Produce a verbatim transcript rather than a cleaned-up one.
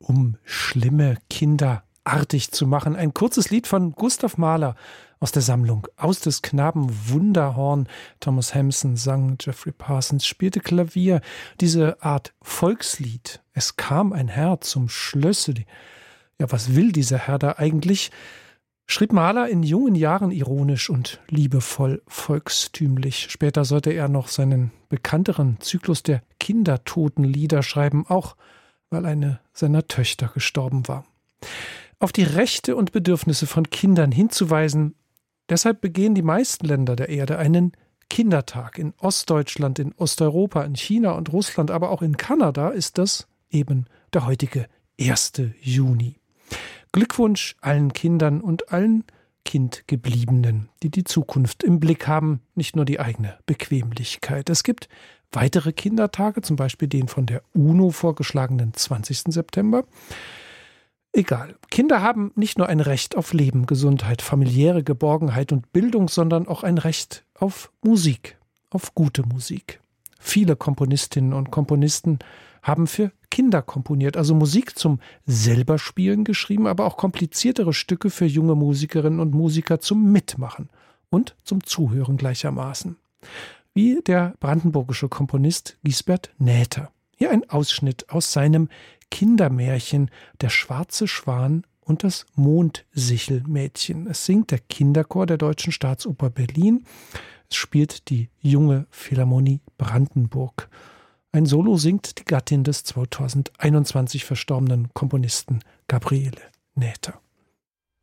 um schlimme Kinder artig zu machen. Ein kurzes Lied von Gustav Mahler aus der Sammlung Aus des Knaben Wunderhorn. Thomas Hampson sang, Jeffrey Parsons spielte Klavier. Diese Art Volkslied, es kam ein Herr zum Schlösse. Ja, was will dieser Herr da eigentlich? Schrieb Mahler in jungen Jahren ironisch und liebevoll volkstümlich. Später sollte er noch seinen bekannteren Zyklus der Kindertotenlieder schreiben, auch weil eine seiner Töchter gestorben war. Auf die Rechte und Bedürfnisse von Kindern hinzuweisen, deshalb begehen die meisten Länder der Erde einen Kindertag. In Ostdeutschland, in Osteuropa, in China und Russland, aber auch in Kanada ist das eben der heutige erste Juni. Glückwunsch allen Kindern und allen Kindgebliebenen, die die Zukunft im Blick haben, nicht nur die eigene Bequemlichkeit. Es gibt weitere Kindertage, zum Beispiel den von der UNO vorgeschlagenen zwanzigsten September. Egal. Kinder haben nicht nur ein Recht auf Leben, Gesundheit, familiäre Geborgenheit und Bildung, sondern auch ein Recht auf Musik, auf gute Musik. Viele Komponistinnen und Komponisten haben für Kinder komponiert, also Musik zum Selberspielen geschrieben, aber auch kompliziertere Stücke für junge Musikerinnen und Musiker zum Mitmachen und zum Zuhören gleichermaßen. Wie der brandenburgische Komponist Gisbert Näther. Hier ein Ausschnitt aus seinem Kindermärchen Der schwarze Schwan und das Mondsichelmädchen. Es singt der Kinderchor der Deutschen Staatsoper Berlin. Es spielt die Junge Philharmonie Brandenburg. Ein Solo singt die Gattin des zweitausendeinundzwanzig verstorbenen Komponisten Gabriele Näther.